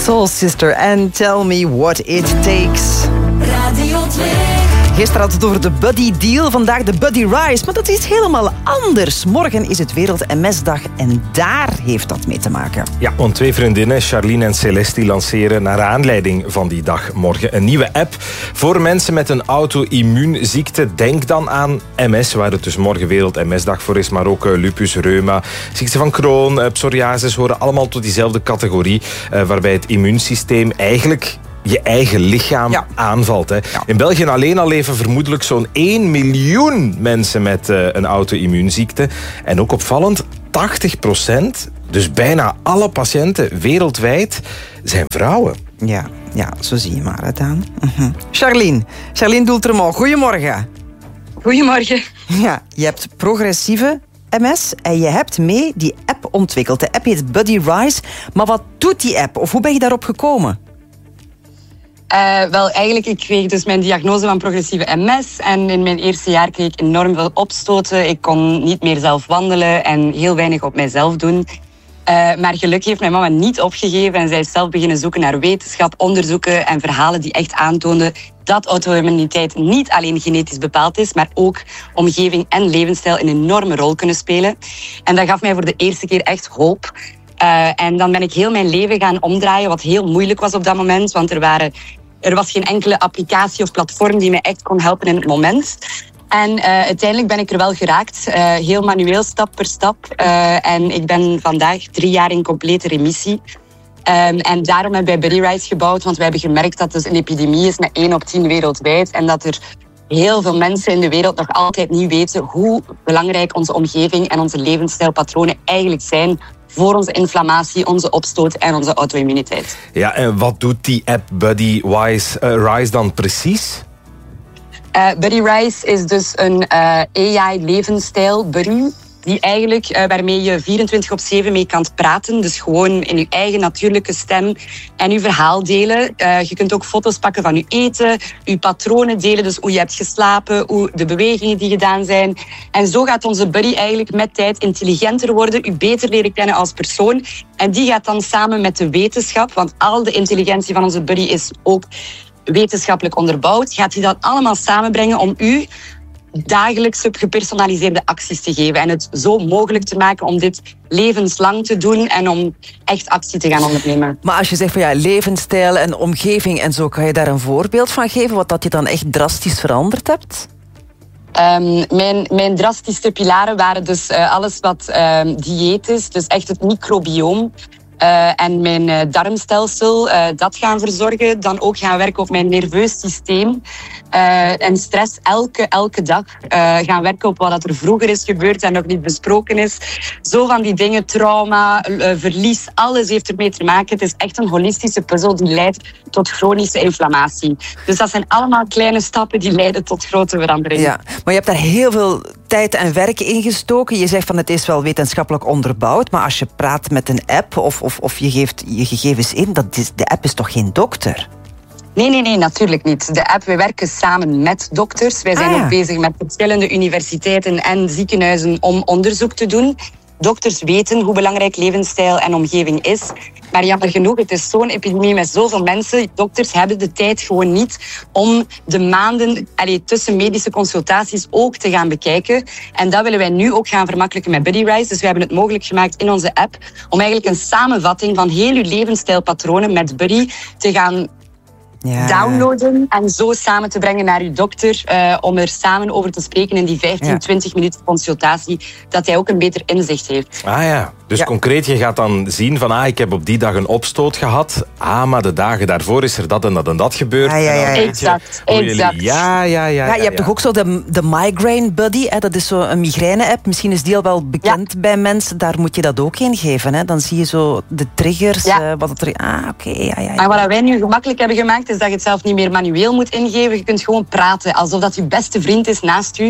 Soul Sister and Tell Me What It Takes. Radio 2. Gisteren had het over de Buddy Deal, vandaag de Buddy Rise. Maar dat is helemaal anders. Morgen is het Wereld MS-dag en daar heeft dat mee te maken. Ja, want twee vriendinnen, Charlene en Celeste, lanceren naar aanleiding van die dag morgen een nieuwe app voor mensen met een auto-immuunziekte. Denk dan aan MS, waar het dus morgen Wereld MS-dag voor is, maar ook lupus, reuma, ziekte van Crohn, psoriasis horen allemaal tot diezelfde categorie, waarbij het immuunsysteem eigenlijk je eigen lichaam aanvalt. Hè. Ja. In België alleen al leven vermoedelijk zo'n 1 miljoen mensen met een auto-immuunziekte. En ook opvallend, 80%, dus bijna alle patiënten wereldwijd, zijn vrouwen. Ja, zo zie je maar het aan. Charlene Doeltremont, goedemorgen. Goedemorgen. Ja, je hebt progressieve MS en je hebt mee die app ontwikkeld. De app heet Buddy Rise. Maar wat doet die app of hoe ben je daarop gekomen? Wel, eigenlijk, ik kreeg dus mijn diagnose van progressieve MS. En in mijn eerste jaar kreeg ik enorm veel opstoten. Ik kon niet meer zelf wandelen en heel weinig op mijzelf doen. Maar gelukkig heeft mijn mama niet opgegeven en zij is zelf beginnen zoeken naar wetenschap, onderzoeken en verhalen die echt aantoonden dat auto-immuniteit niet alleen genetisch bepaald is, maar ook omgeving en levensstijl een enorme rol kunnen spelen. En dat gaf mij voor de eerste keer echt hoop. En dan ben ik heel mijn leven gaan omdraaien, wat heel moeilijk was op dat moment, want er was geen enkele applicatie of platform die mij echt kon helpen in het moment. En uiteindelijk ben ik er wel geraakt, heel manueel, stap per stap. En ik ben vandaag 3 jaar in complete remissie. En daarom hebben wij Buddy Rise gebouwd, want we hebben gemerkt dat het een epidemie is met 1 op 10 wereldwijd. En dat er heel veel mensen in de wereld nog altijd niet weten hoe belangrijk onze omgeving en onze levensstijlpatronen eigenlijk zijn voor onze inflammatie, onze opstoot en onze auto-immuniteit. Ja, en wat doet die app Buddy Rise dan precies? Buddy Rise is dus een AI-levensstijl-buddy die eigenlijk, waarmee je 24/7 mee kan praten. Dus gewoon in je eigen natuurlijke stem en je verhaal delen. Je kunt ook foto's pakken van je eten, je patronen delen. Dus hoe je hebt geslapen, hoe de bewegingen die gedaan zijn. En zo gaat onze buddy eigenlijk met tijd intelligenter worden. U beter leren kennen als persoon. En die gaat dan samen met de wetenschap, want al de intelligentie van onze buddy is ook wetenschappelijk onderbouwd, gaat hij dat allemaal samenbrengen om u dagelijks gepersonaliseerde acties te geven en het zo mogelijk te maken om dit levenslang te doen en om echt actie te gaan ondernemen. Maar als je zegt van ja, levensstijl en omgeving en zo, kan je daar een voorbeeld van geven wat dat je dan echt drastisch veranderd hebt? Mijn drastische pilaren waren dus alles wat dieet is, dus echt het microbioom. En mijn darmstelsel, dat gaan verzorgen. Dan ook gaan werken op mijn nerveus systeem. En stress elke dag. Gaan werken op wat er vroeger is gebeurd en nog niet besproken is. Zo van die dingen, trauma, verlies, alles heeft ermee te maken. Het is echt een holistische puzzel die leidt tot chronische inflammatie. Dus dat zijn allemaal kleine stappen die leiden tot grote veranderingen. Ja, maar je hebt daar heel veel tijd en werk in gestoken. Je zegt van het is wel wetenschappelijk onderbouwd, maar als je praat met een app of je geeft je gegevens in, de app is toch geen dokter? Nee, natuurlijk niet. De app, wij werken samen met dokters. Wij zijn ook bezig met verschillende universiteiten en ziekenhuizen om onderzoek te doen. Dokters weten hoe belangrijk levensstijl en omgeving is. Maar jammer genoeg, het is zo'n epidemie met zoveel mensen. Dokters hebben de tijd gewoon niet om de maanden tussen medische consultaties ook te gaan bekijken. En dat willen wij nu ook gaan vermakkelijken met Buddy Rise. Dus we hebben het mogelijk gemaakt in onze app om eigenlijk een samenvatting van heel uw levensstijlpatronen met Buddy te gaan downloaden en zo samen te brengen naar uw dokter om er samen over te spreken in die 15-20 minuten consultatie, dat hij ook een beter inzicht heeft. Dus concreet, je gaat dan zien van ik heb op die dag een opstoot gehad, maar de dagen daarvoor is er dat en dat en dat gebeurd. Exact. Ja, je hebt toch ook zo de Migraine Buddy, dat is zo een migraine-app. Misschien is die al wel bekend bij mensen. Daar moet je dat ook in geven. Hè? Dan zie je zo de triggers. Maar wat wij nu gemakkelijk hebben gemaakt, is dat je het zelf niet meer manueel moet ingeven. Je kunt gewoon praten, alsof dat je beste vriend is naast u.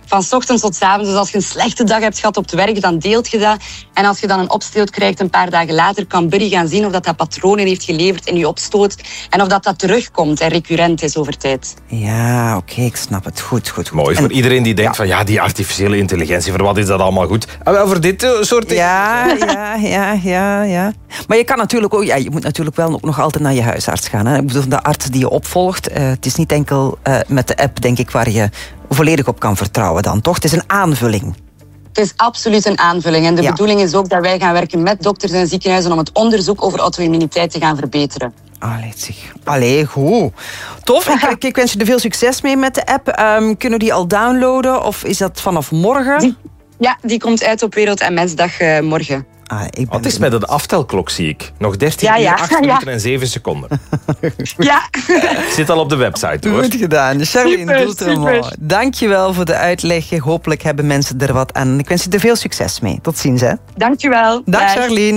van 's ochtends tot 's avonds. Dus als je een slechte dag hebt gehad op het werk, dan deelt je dat. En als je dan een opstoot krijgt een paar dagen later, kan Buddy gaan zien of dat patronen heeft geleverd in je opstoot en of dat terugkomt en recurrent is over tijd. Ja, oké, ik snap het. Goed. Mooi, voor iedereen die denkt van die artificiële intelligentie, voor wat is dat allemaal goed? En wel voor dit soort dingen. Ja. Maar je kan natuurlijk ook, je moet natuurlijk wel ook nog altijd naar je huisarts gaan. Hè? Ik bedoel, de arts die je opvolgt. Het is niet enkel met de app, denk ik, waar je volledig op kan vertrouwen dan, toch? Het is een aanvulling. Het is absoluut een aanvulling. En de bedoeling is ook dat wij gaan werken met dokters en ziekenhuizen om het onderzoek over auto-immuniteit te gaan verbeteren. Allee, goed. Tof, ik wens je er veel succes mee met de app. Kunnen we die al downloaden of is dat vanaf morgen? Die komt uit op Wereld MS-dag morgen. Het is met een aftelklok, zie ik. Nog 13 uur, 8 minuten en 7 seconden. Zit al op de website, hoor. Goed gedaan. Charlene Doeltremont, dankjewel voor de uitleg. Hopelijk hebben mensen er wat aan. Ik wens je er veel succes mee. Tot ziens, hè. Dankjewel. Dag Charlene.